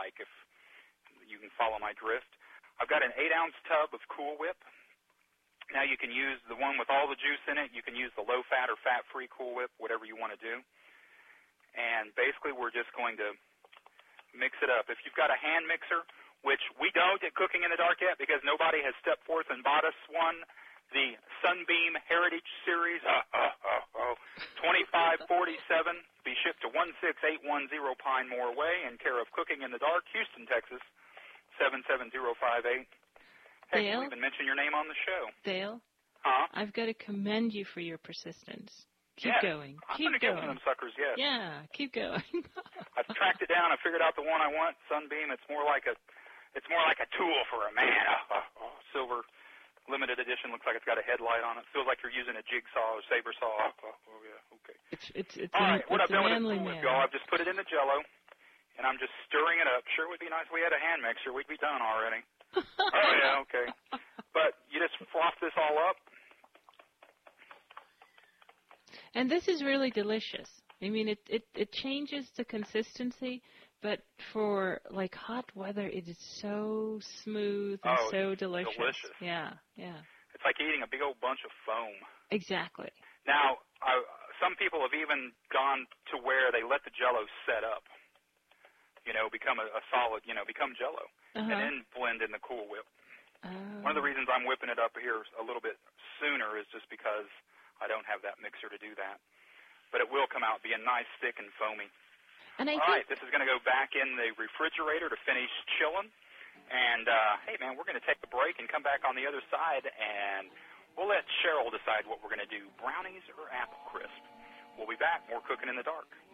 like, if you can follow my drift. I've got an 8-ounce tub of Cool Whip. Now you can use the one with all the juice in it. You can use the low-fat or fat-free Cool Whip, whatever you want to do. And basically we're just going to mix it up. If you've got a hand mixer, which we don't at Cooking in the Dark yet because nobody has stepped forth and bought us one, the Sunbeam Heritage Series 2547, be shipped to 16810 Pine Moor Way in care of Cooking in the Dark, Houston, Texas, 77058. Hey, Dale? you even mention your name on the show. Dale? Huh? I've got to commend you for your persistence. Keep going. I'm going to get one of them suckers, yes. Yeah, keep going. I've tracked it down. I figured out the one I want, Sunbeam. It's more like a tool for a man. Silver limited edition. Looks like it's got a headlight on it. Feels like you're using a jigsaw or saber saw. Oh yeah, okay. It's all right, what I've done with the manly Cool man. Whip, y'all, I've just put it in the Jello, and I'm just stirring it up. Sure would be nice if we had a hand mixer. We'd be done already. Oh yeah, okay. But you just froth this all up. And this is really delicious. I mean, it changes the consistency, but for like hot weather, it is so smooth and so delicious. Delicious. Yeah. It's like eating a big old bunch of foam. Exactly. Now, some people have even gone to where they let the Jello set up. Become a solid, become Jello, and then blend in the Cool Whip. One of the reasons I'm whipping it up here a little bit sooner is just because I don't have that mixer to do that. But it will come out being nice, thick, and foamy. And all right, this is going to go back in the refrigerator to finish chilling. And, hey, man, we're going to take a break and come back on the other side, and we'll let Cheryl decide what we're going to do, brownies or apple crisp. We'll be back. More Cooking in the Dark.